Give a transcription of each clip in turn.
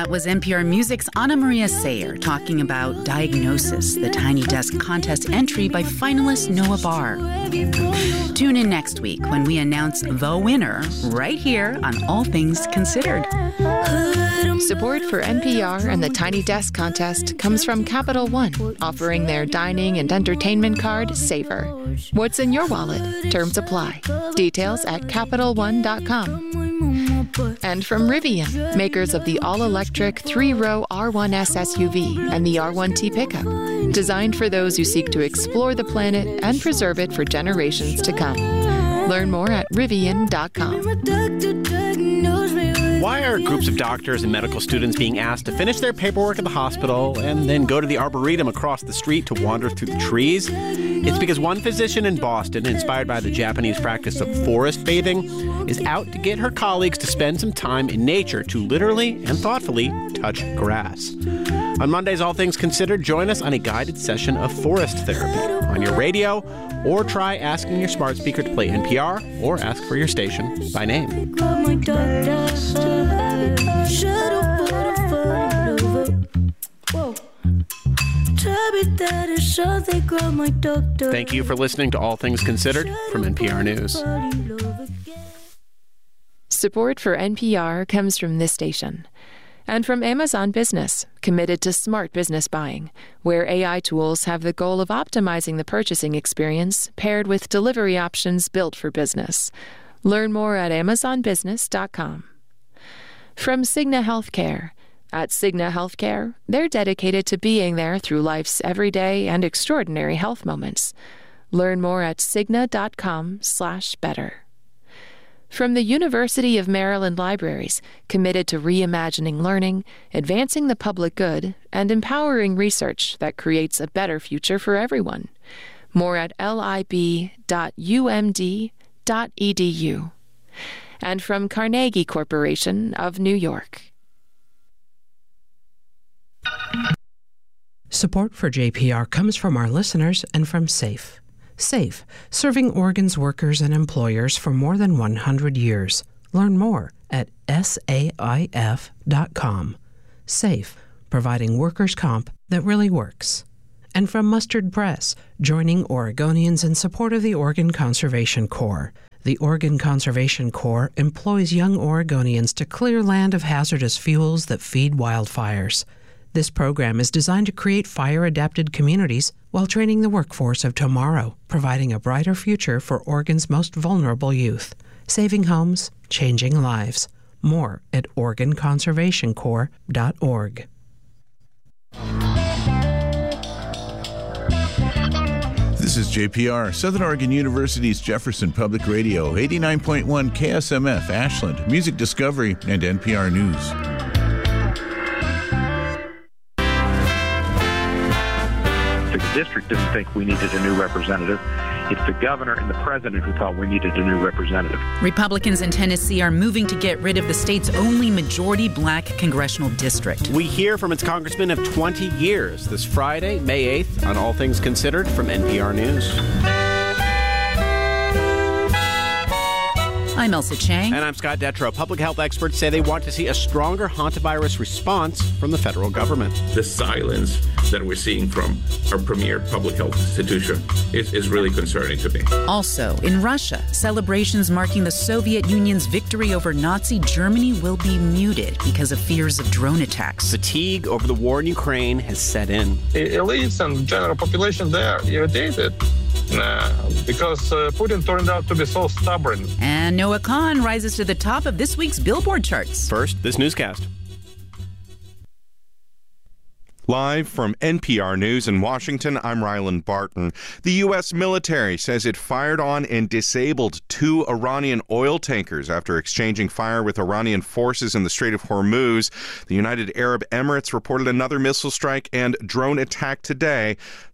That was NPR Music's Ana Maria Sayer talking about Diagnosis, the Tiny Desk contest entry by finalist Noah Barr. Tune in next week when we announce the winner right here on All Things Considered. Support for NPR and the Tiny Desk contest comes from Capital One, offering their dining and entertainment card, Savor. What's in your wallet? Terms apply. Details at CapitalOne.com. And from Rivian, makers of the all-electric 3-row R1S SUV and the R1T pickup, designed for those who seek to explore the planet and preserve it for generations to come. Learn more at Rivian.com. Why are groups of doctors and medical students being asked to finish their paperwork at the hospital and then go to the arboretum across the street to wander through the trees? It's because one physician in Boston, inspired by the Japanese practice of forest bathing, is out to get her colleagues to spend some time in nature to literally and thoughtfully touch grass. On Mondays, All Things Considered, join us on a guided session of forest therapy on your radio, or try asking your smart speaker to play NPR, or ask for your station by name. Thank you for listening to All Things Considered from NPR News. Support for NPR comes from this station. And from Amazon Business, committed to smart business buying, where AI tools have the goal of optimizing the purchasing experience paired with delivery options built for business. Learn more at amazonbusiness.com. From Cigna Healthcare. At Cigna Healthcare, they're dedicated to being there through life's everyday and extraordinary health moments. Learn more at cigna.com/better. From the University of Maryland Libraries, committed to reimagining learning, advancing the public good, and empowering research that creates a better future for everyone. More at lib.umd.edu. And from Carnegie Corporation of New York. Support for JPR comes from our listeners and from SAFE. SAFE, serving Oregon's workers and employers for more than 100 years. Learn more at saif.com. SAFE, providing workers' comp that really works. And from Mustard Press, joining Oregonians in support of the Oregon Conservation Corps. The Oregon Conservation Corps employs young Oregonians to clear land of hazardous fuels that feed wildfires. This program is designed to create fire-adapted communities while training the workforce of tomorrow, providing a brighter future for Oregon's most vulnerable youth. Saving homes, changing lives. More at OregonConservationCorps.org. This is JPR, Southern Oregon University's Jefferson Public Radio, 89.1 KSMF, Ashland, Music Discovery, and NPR News. The district didn't think we needed a new representative. It's the governor and the president who thought we needed a new representative. Republicans in Tennessee are moving to get rid of the state's only majority black congressional district. We hear from its congressman of 20 years this Friday, May 8th, on All Things Considered from NPR News. I'm Elsa Chang. And I'm Scott Detrow. Public health experts say they want to see a stronger hantavirus response from the federal government. The silence that we're seeing from our premier public health institution is really concerning to me. Also, in Russia, celebrations marking the Soviet Union's victory over Nazi Germany will be muted because of fears of drone attacks. Fatigue over the war in Ukraine has set in. Elites and general population, they are irritated. Because Putin turned out to be so stubborn. And Noah Kahan rises to the top of this week's Billboard charts. First, this newscast. Live from NPR News in Washington, I'm Ryland Barton. The U.S. military says it fired on and disabled 2 Iranian oil tankers after exchanging fire with Iranian forces in the Strait of Hormuz. The United Arab Emirates reported another missile strike and drone attack today.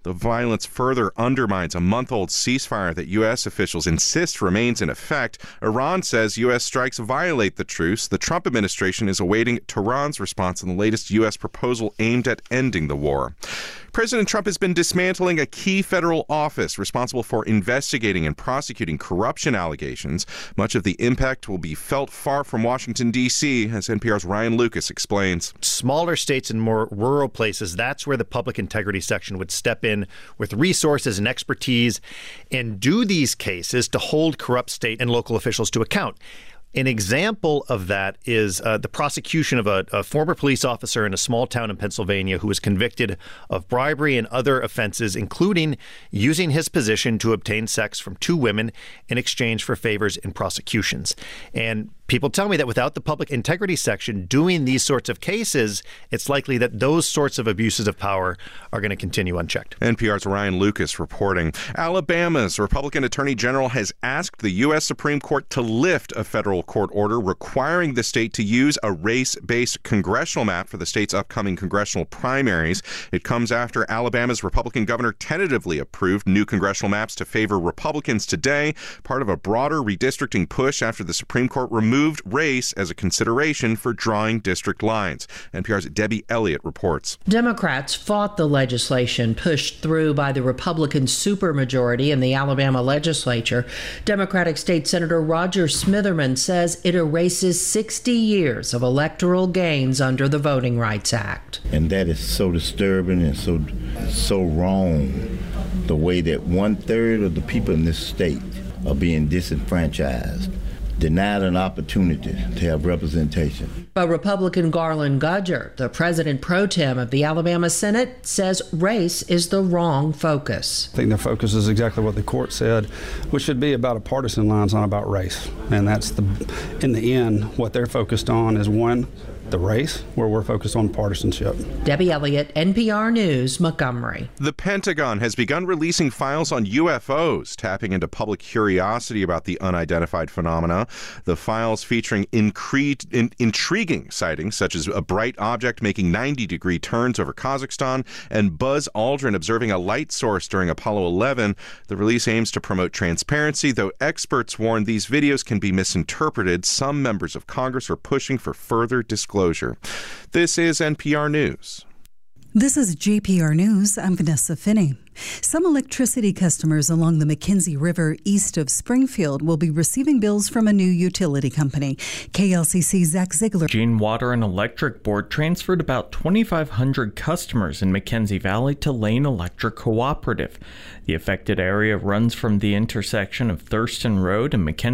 The violence further undermines a month-old ceasefire that U.S. officials insist remains in effect. Iran says U.S. strikes violate the truce. The Trump administration is awaiting Tehran's response on the latest U.S. proposal aimed at ending the war. President Trump has been dismantling a key federal office responsible for investigating and prosecuting corruption allegations. Much of the impact will be felt far from Washington, D.C., as NPR's Ryan Lucas explains. Smaller states and more rural places, that's where the public integrity section would step in with resources and expertise and do these cases to hold corrupt state and local officials to account. An example of that is the prosecution of a former police officer in a small town in Pennsylvania who was convicted of bribery and other offenses, including using his position to obtain sex from two women in exchange for favors in prosecutions. And people tell me that without the public integrity section doing these sorts of cases, it's likely that those sorts of abuses of power are going to continue unchecked. NPR's Ryan Lucas reporting. Alabama's Republican Attorney General has asked the U.S. Supreme Court to lift a federal court order requiring the state to use a race-based congressional map for the state's upcoming congressional primaries. It comes after Alabama's Republican governor tentatively approved new congressional maps to favor Republicans today, part of a broader redistricting push after the Supreme Court removed race as a consideration for drawing district lines. NPR's Debbie Elliott reports. Democrats fought the legislation pushed through by the Republican supermajority in the Alabama legislature. Democratic State Senator Roger Smitherman says it erases 60 years of electoral gains under the Voting Rights Act. And that is so disturbing and so wrong, the way that 1/3 of the people in this state are being disenfranchised, denied an opportunity to have representation. But Republican Garland Gudger, the president pro tem of the Alabama Senate, says race is the wrong focus. I think their focus is exactly what the court said, which should be about a partisan line, not about race. And that's in the end, what they're focused on is one, the race, where we're focused on partisanship. Debbie Elliott, NPR News, Montgomery. The Pentagon has begun releasing files on UFOs, tapping into public curiosity about the unidentified phenomena. The files featuring intriguing sightings, such as a bright object making 90-degree turns over Kazakhstan and Buzz Aldrin observing a light source during Apollo 11. The release aims to promote transparency, though experts warn these videos can be misinterpreted. Some members of Congress are pushing for further disclosure. This is NPR News. This is GPR News. I'm Vanessa Finney. Some electricity customers along the McKenzie River east of Springfield will be receiving bills from a new utility company. KLCC's Zach Ziegler. Gene Water and Electric Board transferred about 2,500 customers in McKenzie Valley to Lane Electric Cooperative. The affected area runs from the intersection of Thurston Road and McKenzie